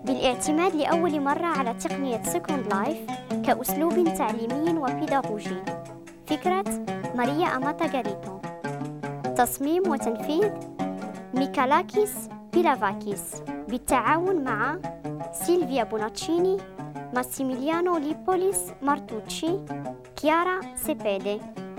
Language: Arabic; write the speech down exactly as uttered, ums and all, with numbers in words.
بالاعتماد لأول مرة على تقنية سكوند لايف كأسلوب تعليمي وبيداغوجي. فكرة ماريا أماتا غاريتو. تصميم وتنفيذ ميكالاكيس بيلافاكيس بالتعاون مع سيلفيا بوناتشيني، ماسيميليانو ليبوليس مارتوتشي، كيارا سيبيدي.